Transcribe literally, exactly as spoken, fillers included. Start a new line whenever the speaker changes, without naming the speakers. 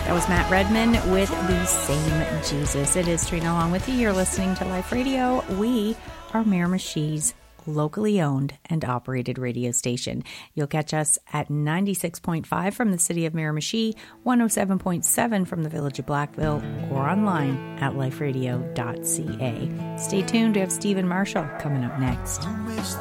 That was Matt Redman with The Same Jesus. It is Trina along with you. You're listening to Life Radio. We are Miramichi's locally owned and operated radio station. You'll catch us at ninety-six point five from the city of Miramichi, one oh seven point seven from the village of Blackville, or online at life radio dot c a. Stay tuned. We have Stephen Marshall coming up next.
I wish